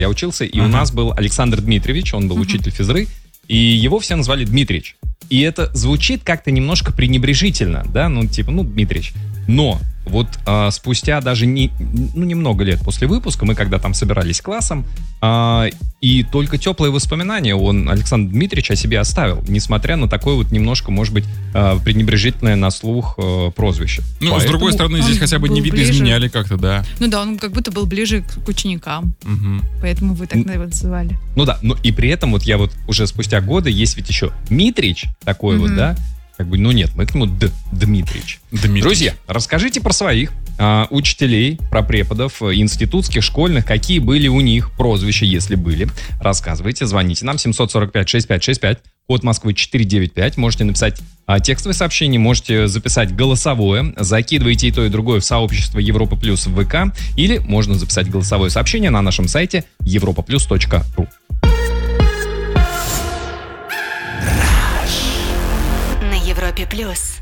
я учился, и у нас был Александр Дмитриевич, он был учитель физры, и его все назвали Дмитрич. И это звучит как-то немножко пренебрежительно, да, Дмитрич. Но вот спустя даже немного лет после выпуска, мы когда там собирались классом, и только теплые воспоминания Александр Дмитриевич, о себе оставил, несмотря на такое вот немножко, может быть, пренебрежительное на слух прозвище. Ну, с другой стороны, здесь хотя бы не видоизменяли как-то, да. Ну да, он как будто был ближе к ученикам, поэтому вы так его называли. Ну да, но и при этом вот я вот уже спустя годы, есть ведь еще Дмитрич такой вот, да, как бы, нет, мы к нему Дмитрич. Друзья, расскажите про своих учителей, про преподов институтских, школьных, какие были у них прозвища, если были. Рассказывайте, звоните нам 745-6565, код Москвы 495. Можете написать текстовое сообщение, можете записать голосовое, закидывайте и то, и другое в сообщество Европа Плюс в ВК, или можно записать голосовое сообщение на нашем сайте europaplus.ru. Европе Плюс.